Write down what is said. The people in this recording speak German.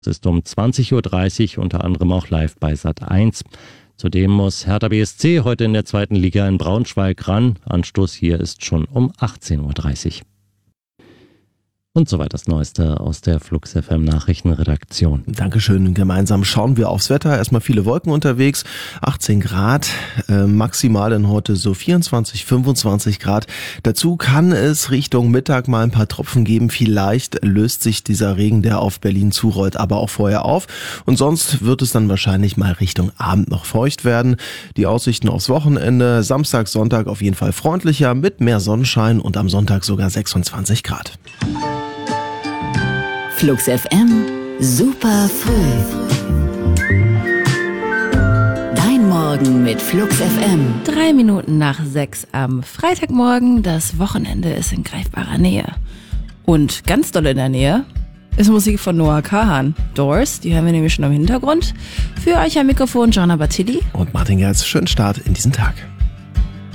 Es ist um 20.30 Uhr unter anderem auch live bei Sat.1. Zudem muss Hertha BSC heute in der zweiten Liga in Braunschweig ran. Anstoß hier ist schon um 18.30 Uhr. Und soweit das Neueste aus der Flux FM Nachrichtenredaktion. Dankeschön. Gemeinsam schauen wir aufs Wetter. Erstmal viele Wolken unterwegs. 18 Grad, maximal dann heute so 24, 25 Grad. Dazu kann es Richtung Mittag mal ein paar Tropfen geben. Vielleicht löst sich dieser Regen, der auf Berlin zurollt, aber auch vorher auf. Und sonst wird es dann wahrscheinlich mal Richtung Abend noch feucht werden. Die Aussichten aufs Wochenende, Samstag, Sonntag auf jeden Fall freundlicher mit mehr Sonnenschein und am Sonntag sogar 26 Grad. Flux FM, super früh. Dein Morgen mit Flux FM. 3 Minuten nach 6 am Freitagmorgen. Das Wochenende ist in greifbarer Nähe. Und ganz doll in der Nähe ist Musik von Noah Kahan. Doors, die hören wir nämlich schon im Hintergrund. Für euch am Mikrofon Gianna Battilli und Martin Gerz. Schönen Start in diesen Tag.